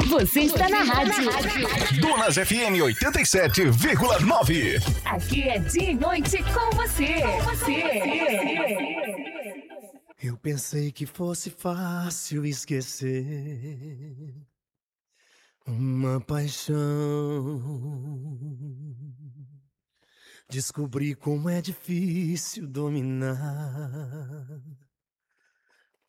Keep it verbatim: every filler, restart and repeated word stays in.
Você está na rádio. Donas F M oitenta e sete vírgula nove. Aqui é dia e noite com você. Com você. Eu pensei que fosse fácil esquecer uma paixão. Descobri como é difícil dominar